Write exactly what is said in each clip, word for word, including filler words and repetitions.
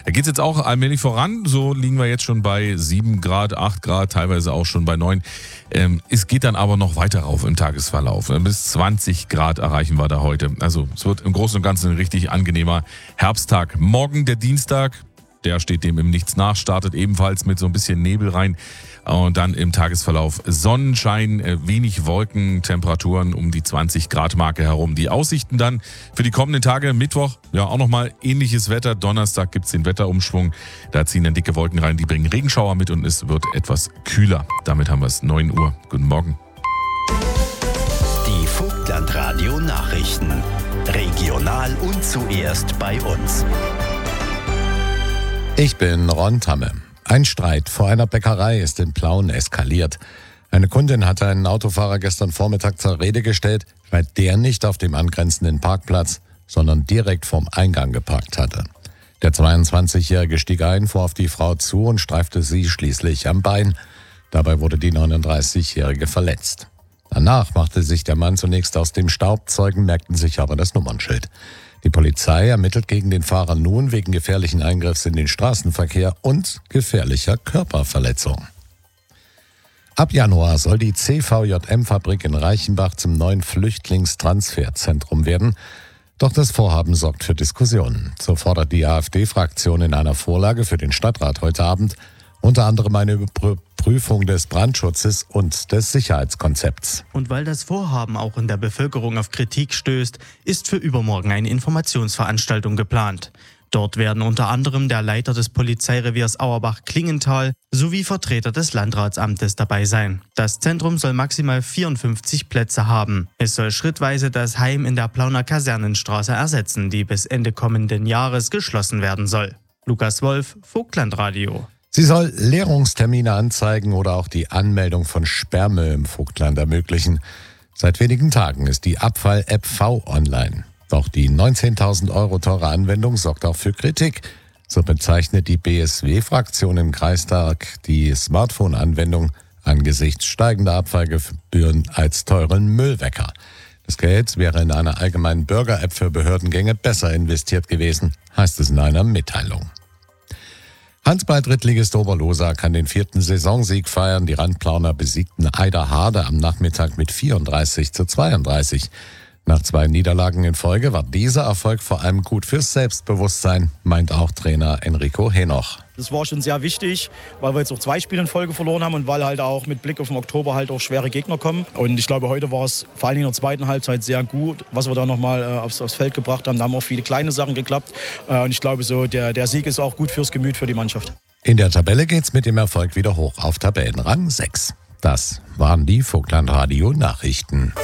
Da geht es jetzt auch allmählich voran. So liegen wir jetzt schon bei sieben Grad, acht Grad, teilweise auch schon bei neun. Ähm, es geht dann aber noch weiter rauf im Tagesverlauf. Bis zwanzig Grad erreichen wir da heute. Also es wird im Großen und Ganzen ein richtig angenehmer Herbsttag. Morgen der Dienstag. Der steht dem im Nichts nach, startet ebenfalls mit so ein bisschen Nebel rein und dann im Tagesverlauf Sonnenschein, wenig Wolken, Temperaturen um die zwanzig Grad Marke herum. Die Aussichten dann für die kommenden Tage, Mittwoch, ja auch nochmal ähnliches Wetter. Donnerstag gibt's den Wetterumschwung, da ziehen dann dicke Wolken rein, die bringen Regenschauer mit und es wird etwas kühler. Damit haben wir es, neun Uhr. Guten Morgen. Die Vogtlandradio Nachrichten. Regional und zuerst bei uns. Ich bin Ron Tamme. Ein Streit vor einer Bäckerei ist in Plauen eskaliert. Eine Kundin hatte einen Autofahrer gestern Vormittag zur Rede gestellt, weil der nicht auf dem angrenzenden Parkplatz, sondern direkt vorm Eingang geparkt hatte. Der zweiundzwanzigjährige stieg ein, fuhr auf die Frau zu und streifte sie schließlich am Bein. Dabei wurde die neununddreißigjährige verletzt. Danach machte sich der Mann zunächst aus dem Staub, Zeugen merkten sich aber das Nummernschild. Die Polizei ermittelt gegen den Fahrer nun wegen gefährlichen Eingriffs in den Straßenverkehr und gefährlicher Körperverletzung. Ab Januar soll die C V J M-Fabrik in Reichenbach zum neuen Flüchtlingstransferzentrum werden. Doch das Vorhaben sorgt für Diskussionen. So fordert die AfD-Fraktion in einer Vorlage für den Stadtrat heute Abend unter anderem eine Überprüfung des Brandschutzes und des Sicherheitskonzepts. Und weil das Vorhaben auch in der Bevölkerung auf Kritik stößt, ist für übermorgen eine Informationsveranstaltung geplant. Dort werden unter anderem der Leiter des Polizeireviers Auerbach-Klingenthal sowie Vertreter des Landratsamtes dabei sein. Das Zentrum soll maximal vierundfünfzig Plätze haben. Es soll schrittweise das Heim in der Plauner Kasernenstraße ersetzen, die bis Ende kommenden Jahres geschlossen werden soll. Lukas Wolf, Vogtlandradio. Sie soll Leerungstermine anzeigen oder auch die Anmeldung von Sperrmüll im Vogtland ermöglichen. Seit wenigen Tagen ist die Abfall-App V online. Doch die neunzehntausend Euro teure Anwendung sorgt auch für Kritik. So bezeichnet die B S W-Fraktion im Kreistag die Smartphone-Anwendung angesichts steigender Abfallgebühren als teuren Müllwecker. Das Geld wäre in einer allgemeinen Bürger-App für Behördengänge besser investiert gewesen, heißt es in einer Mitteilung. Handball-Drittligist Oberlosa kann den vierten Saisonsieg feiern. Die Randplauner besiegten Eider Harde am Nachmittag mit vierunddreißig zu zweiunddreißig. Nach zwei Niederlagen in Folge war dieser Erfolg vor allem gut fürs Selbstbewusstsein, meint auch Trainer Enrico Henoch. Das war schon sehr wichtig, weil wir jetzt auch zwei Spiele in Folge verloren haben und weil halt auch mit Blick auf den Oktober halt auch schwere Gegner kommen. Und ich glaube, heute war es vor allem in der zweiten Halbzeit sehr gut, was wir da nochmal äh, aufs, aufs Feld gebracht haben. Da haben auch viele kleine Sachen geklappt. Äh, und ich glaube, so der, der Sieg ist auch gut fürs Gemüt für die Mannschaft. In der Tabelle geht's mit dem Erfolg wieder hoch auf Tabellenrang sechs. Das waren die Vogtlandradio Nachrichten.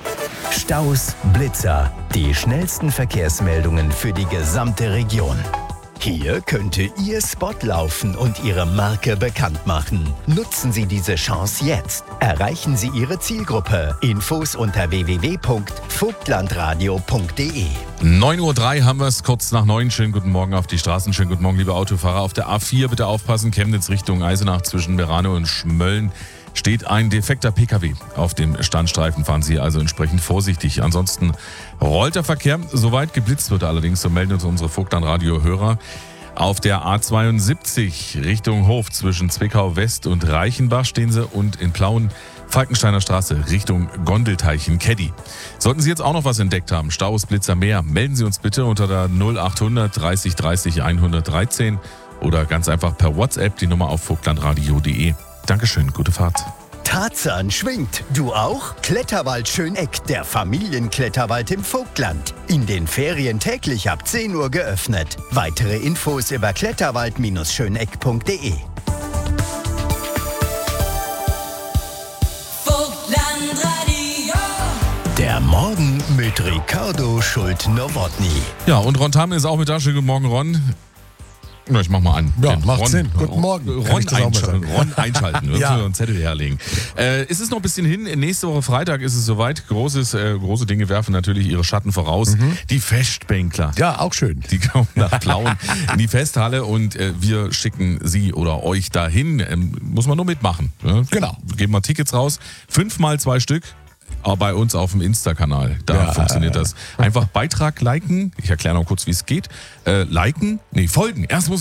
Staus, Blitzer, die schnellsten Verkehrsmeldungen für die gesamte Region. Hier könnte Ihr Spot laufen und Ihre Marke bekannt machen. Nutzen Sie diese Chance jetzt. Erreichen Sie Ihre Zielgruppe. Infos unter w w w punkt vogtlandradio punkt d e. neun Uhr drei haben wir es, kurz nach neun. Schönen guten Morgen auf die Straßen. Schönen guten Morgen, liebe Autofahrer. Auf der A vier bitte aufpassen. Chemnitz Richtung Eisenach zwischen Merano und Schmölln steht ein defekter P K W. Auf dem Standstreifen fahren Sie also entsprechend vorsichtig. Ansonsten rollt der Verkehr, soweit geblitzt wird allerdings, so melden uns unsere Vogtlandradio-Hörer. Auf der A zweiundsiebzig Richtung Hof zwischen Zwickau West und Reichenbach stehen sie und in Plauen Falkensteiner Straße Richtung Gondelteichen Caddy. Sollten Sie jetzt auch noch was entdeckt haben, Staus, Blitzer, mehr, melden Sie uns bitte unter der null achthundert dreißig dreißig hundertdreizehn oder ganz einfach per WhatsApp die Nummer auf vogtlandradio punkt d e. Dankeschön, gute Fahrt. Tarzan schwingt. Du auch? Kletterwald Schöneck, der Familienkletterwald im Vogtland. In den Ferien täglich ab zehn Uhr geöffnet. Weitere Infos über kletterwald Schöneck punkt d e. Vogtlandradio. Der Morgen mit Ricardo Schult-Nowotny. Ja, und Ron Tamme ist auch mit da. Schönen guten Morgen, Ron. Na, ich mach mal an. Ja, Den macht Ron, Sinn. Guten Morgen. Ron, einschalten. Ron einschalten. Wir Ja. müssen einen Zettel herlegen. Äh, es ist noch ein bisschen hin. Nächste Woche Freitag ist es soweit. Großes, äh, große Dinge werfen natürlich ihre Schatten voraus. Mhm. Die Festbänkler. Ja, auch schön. Die kommen nach Plauen in die Festhalle und äh, wir schicken sie oder euch dahin. Ähm, muss man nur mitmachen. Ne? Genau. Wir geben mal Tickets raus. Fünfmal zwei Stück. Aber bei uns auf dem Insta-Kanal, da Ja, funktioniert ja. das. Einfach Beitrag liken. Ich erkläre noch kurz, wie es geht. Äh, liken, nee, folgen. Erst muss